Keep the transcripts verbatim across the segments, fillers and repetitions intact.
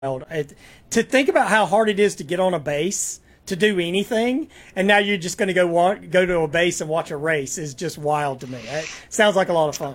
It, to think about how hard it is to get on a base to do anything, and now you're just going to go walk, go to a base and watch a race is just wild to me. It sounds like a lot of fun.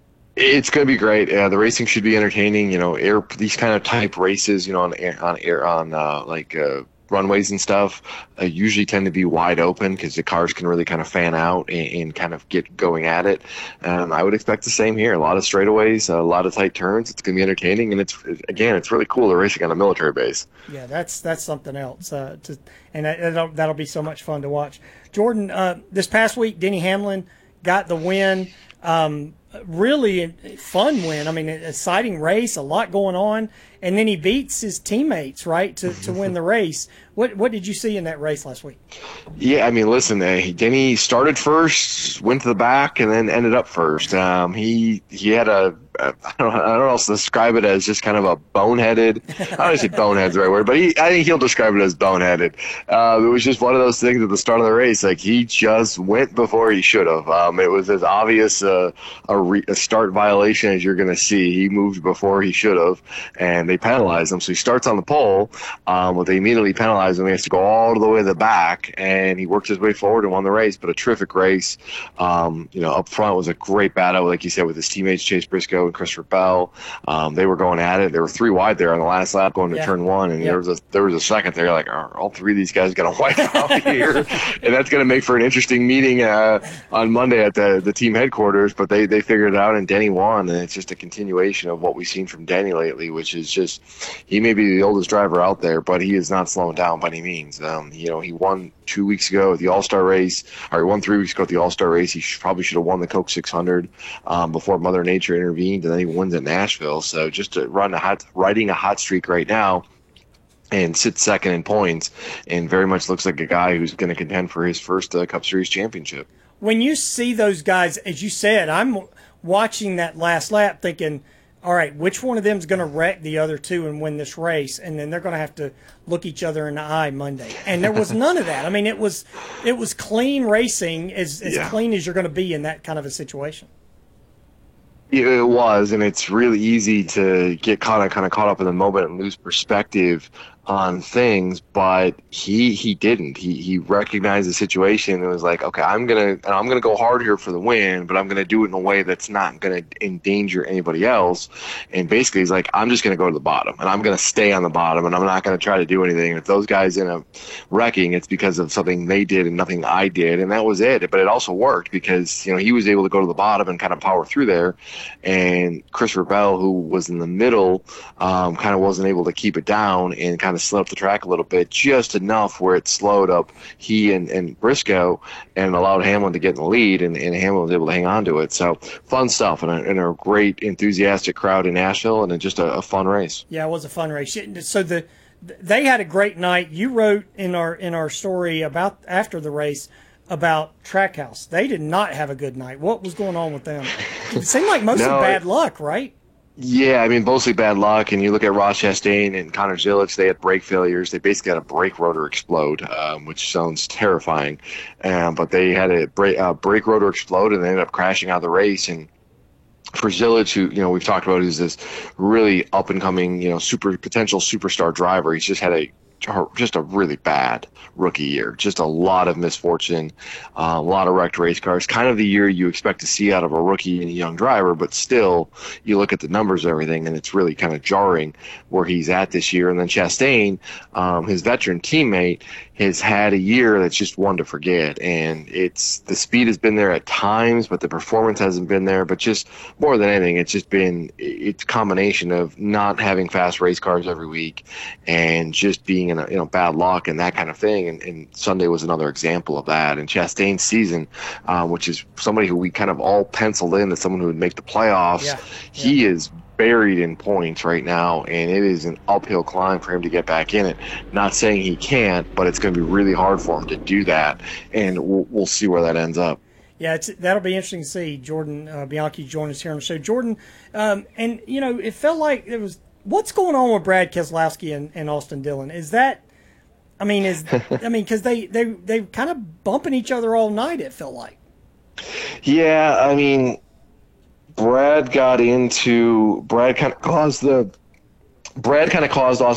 It's going to be great. Uh, the racing should be entertaining. You know, air these kind of type races, you know, on air, on air, on uh, like uh, runways and stuff, uh, usually tend to be wide open because the cars can really kind of fan out and, and kind of get going at it. Um, I would expect the same here. A lot of straightaways, a lot of tight turns. It's going to be entertaining, and it's again, it's really cool. They're racing on a military base. Yeah, that's that's something else. Uh, to, and that, that'll, that'll be so much fun to watch. Jordan, uh, this past week, Denny Hamlin got the win. Um, really fun win. I mean, exciting race, a lot going on, and then he beats his teammates, right, to, to win the race. What what did you see in that race last week? Yeah, I mean, listen, uh, Denny started first, went to the back, and then ended up first. Um, he he had a I don't know, I don't know how else to describe it as just kind of a boneheaded. I don't want to say bonehead's the right word, but he, I think he'll describe it as boneheaded. Uh, it was just one of those things at the start of the race, like he just went before he should have. Um, it was as obvious uh, a, re, a start violation as you're going to see. He moved before he should have, and they penalized him. So he starts on the pole, um, but they immediately penalize him. He has to go all the way to the back, and he works his way forward and won the race. But a terrific race. Um, you know, up front was a great battle, like you said, with his teammates Chase Briscoe and Christopher Bell. Um, they were going at it. They were three wide there on the last lap going to yeah. turn one, and yeah. there was a there was a second there like, are all three of these guys going to wipe out here? And that's going to make for an interesting meeting uh, on Monday at the the team headquarters. But they they figured it out, and Denny won, and it's just a continuation of what we've seen from Denny lately, which is just he may be the oldest driver out there, but he is not slowing down by any means. Um, you know, he won two weeks ago at the All-Star race, or he won three weeks ago at the All-Star race. He sh- probably should have won the Coke six hundred um, before Mother Nature intervened, and then he wins at Nashville. So just to run a hot, riding a hot streak right now and sit second in points, and very much looks like a guy who's going to contend for his first uh, Cup Series championship. When you see those guys, as you said, I'm watching that last lap thinking, all right, which one of them is going to wreck the other two and win this race? And then they're going to have to look each other in the eye Monday. And there was none of that. I mean, it was it was clean racing, as, as Yeah. clean as you're going to be in that kind of a situation. It was, and it's really easy to get caught kind of caught up in the moment and lose perspective on things, but he he didn't. He he recognized the situation and was like, okay, I'm gonna I'm gonna go hard here for the win, but I'm gonna do it in a way that's not gonna endanger anybody else. And basically, he's like, I'm just gonna go to the bottom, and I'm gonna stay on the bottom, and I'm not gonna try to do anything. And if those guys end up wrecking, it's because of something they did and nothing I did, and that was it. But it also worked because you know he was able to go to the bottom and kind of power through there, and Christopher Bell, who was in the middle, um, kind of wasn't able to keep it down and kind of slid up the track a little bit, just enough where it slowed up he and, and Briscoe and allowed Hamlin to get in the lead, and, and Hamlin was able to hang on to it. So fun stuff, and a, and a great enthusiastic crowd in Nashville, and just a, a fun race. Yeah, it was a fun race. So the they had a great night. You wrote in our in our story about after the race about Trackhouse. They did not have a good night. What was going on with them? It seemed like mostly no, bad luck, right? Yeah, I mean, mostly bad luck. And you look at Ross Chastain and Connor Zilic, they had brake failures. They basically had a brake rotor explode, um, which sounds terrifying. Um, but they had a brake, uh, brake rotor explode, and they ended up crashing out of the race. And for Zilic, who, you know, we've talked about, is this really up-and-coming, you know, super potential superstar driver. He's just had a just a really bad rookie year, just a lot of misfortune, uh, a lot of wrecked race cars, kind of the year you expect to see out of a rookie and a young driver, but still you look at the numbers and everything, and it's really kind of jarring where he's at this year. And then Chastain, um, his veteran teammate, has had a year that's just one to forget, and it's the speed has been there at times, but the performance hasn't been there. But just more than anything, it's just been it's a combination of not having fast race cars every week and just being in a, you know bad luck and that kind of thing. And, and Sunday was another example of that. And Chastain's season, uh, which is somebody who we kind of all penciled in as someone who would make the playoffs, yeah. he yeah. is buried in points right now, and it is an uphill climb for him to get back in it. Not saying he can't, but it's going to be really hard for him to do that, and we'll, we'll see where that ends up. Yeah, it's, that'll be interesting to see. Jordan uh, Bianchi join us here on the show. Jordan, um, and, you know, it felt like it was – what's going on with Brad Keselowski and, and Austin Dillon? Is that – I mean, is I mean, because they, they, they kind of bumping each other all night, it felt like. Yeah, I mean – Brad got into Brad kind of caused the Brad kind of caused